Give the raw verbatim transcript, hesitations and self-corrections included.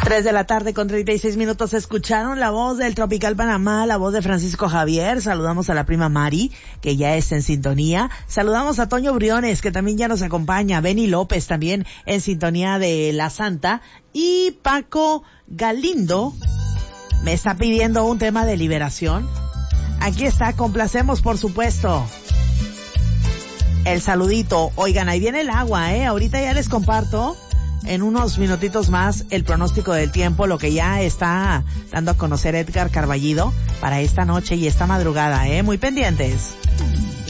Tres de la tarde con treinta y seis minutos. Escucharon la voz del Tropical Panamá, la voz de Francisco Javier. Saludamos a la prima Mari, que ya está en sintonía. Saludamos a Toño Briones, que también ya nos acompaña. Benny López también en sintonía de La Santa. Y Paco Galindo me está pidiendo un tema de liberación. Aquí está, complacemos por supuesto el saludito. Oigan, ahí viene el agua, ¿eh? Ahorita ya les comparto en unos minutitos más el pronóstico del tiempo, lo que ya está dando a conocer Edgar Carballido para esta noche y esta madrugada, ¿eh? Muy pendientes.